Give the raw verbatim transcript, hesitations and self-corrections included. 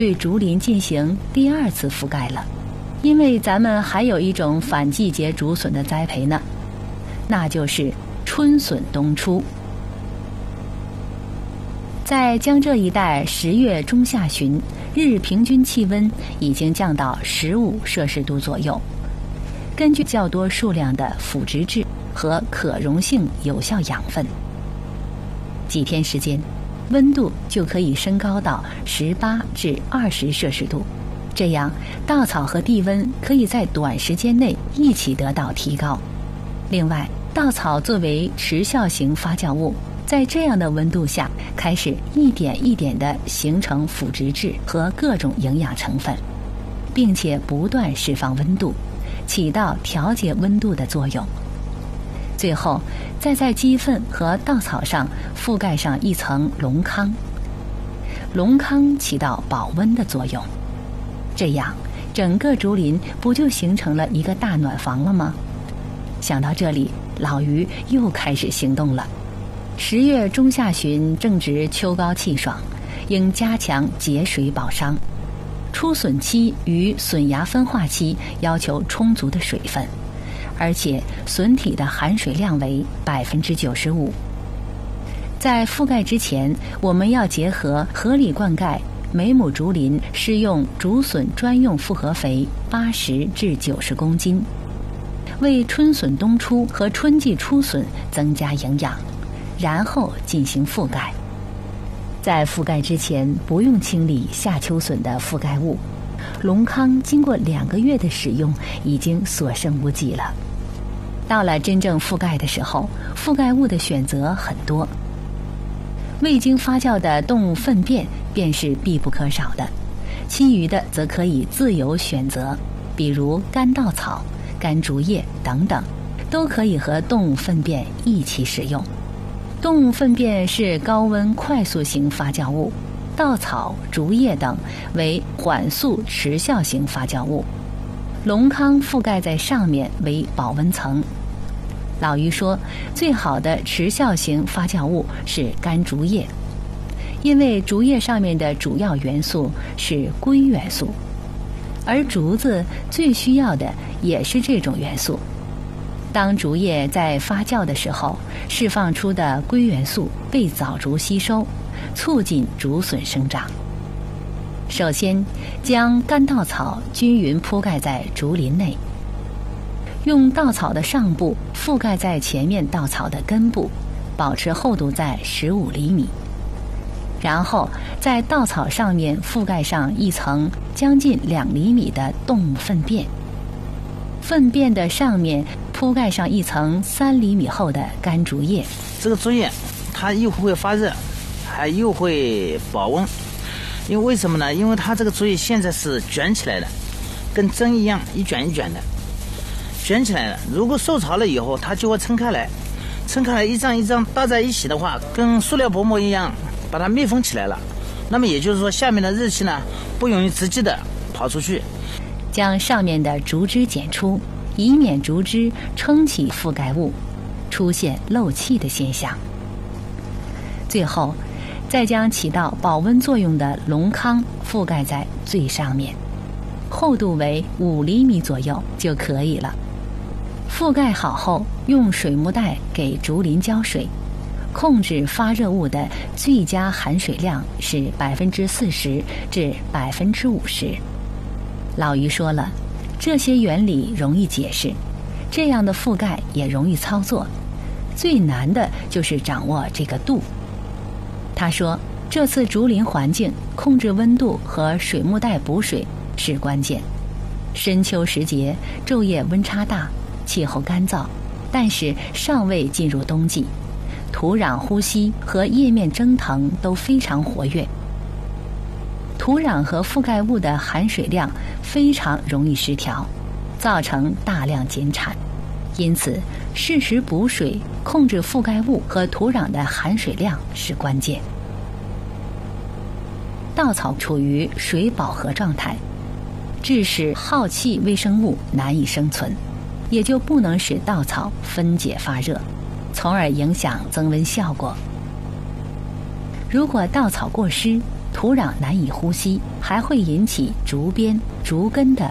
对竹林进行第二次覆盖了。因为咱们还有一种反季节竹笋的栽培呢，那就是春笋冬出。在江浙一带，十月中下旬，日平均气温已经降到十五摄氏度左右。根据较多数量的腐殖质和可溶性有效养分，几天时间，温度就可以升高到十八至二十摄氏度。这样，稻草和地温可以在短时间内一起得到提高。另外，稻草作为持效型发酵物，在这样的温度下，开始一点一点地形成腐殖质和各种营养成分，并且不断释放温度，起到调节温度的作用。最后，再在鸡粪和稻草上覆盖上一层龙糠，龙糠起到保温的作用。这样，整个竹林不就形成了一个大暖房了吗？想到这里，老于又开始行动了。十月中下旬正值秋高气爽，应加强节水保墒。出笋期与笋芽分化期要求充足的水分，而且笋体的含水量为百分之九十五。在覆盖之前，我们要结合合理灌溉。每亩竹林施用竹笋专用复合肥八十至九十公斤，为春笋冬出和春季出笋增加营养，然后进行覆盖。在覆盖之前，不用清理夏秋笋的覆盖物，龙糠经过两个月的使用，已经所剩无几了。到了真正覆盖的时候，覆盖物的选择很多。未经发酵的动物粪便便是必不可少的，其余的则可以自由选择，比如干稻草、干竹叶等等，都可以和动物粪便一起使用。动物粪便是高温快速型发酵物，稻草、竹叶等为缓速持效型发酵物，龙糠覆盖在上面为保温层。老于说，最好的持效型发酵物是干竹叶，因为竹叶上面的主要元素是硅元素，而竹子最需要的也是这种元素。当竹叶在发酵的时候，释放出的硅元素被枣竹吸收，促进竹笋生长。首先，将干稻草均匀铺盖在竹林内，用稻草的上部覆盖在前面稻草的根部，保持厚度在十五厘米。然后在稻草上面覆盖上一层将近两厘米的动物粪便，粪便的上面铺盖上一层三厘米厚的干竹叶。 这个竹叶它又会发热，还又会保温。因为为什么呢？因为它这个竹叶现在是卷起来的，跟针一样一卷一卷的。卷起来了，如果受潮了以后，它就会撑开来，撑开来一张一张搭在一起的话，跟塑料薄膜一样，把它密封起来了。那么也就是说，下面的热气呢，不容易直接的跑出去。 将上面的竹枝剪出，以免竹枝撑起覆盖物，出现漏气的现象。最后，再将起到保温作用的龙糠覆盖在最上面，厚度为五厘米左右就可以了。覆盖好后，用水幕袋给竹林浇水，控制发热物的最佳含水量是百分之四十至百分之五十。老于说了，这些原理容易解释，这样的覆盖也容易操作，最难的就是掌握这个度。他说，这次竹林环境控制温度和水幕袋补水是关键。深秋时节，昼夜温差大，气候干燥，但是尚未进入冬季，土壤呼吸和叶面蒸腾都非常活跃，土壤和覆盖物的含水量非常容易失调，造成大量减产。因此，适时补水，控制覆盖物和土壤的含水量是关键。稻草处于水饱和状态，致使耗气微生物难以生存，也就不能使稻草分解发热，从而影响增温效果。如果稻草过湿， 土壤难以呼吸，还会引起竹编、竹根的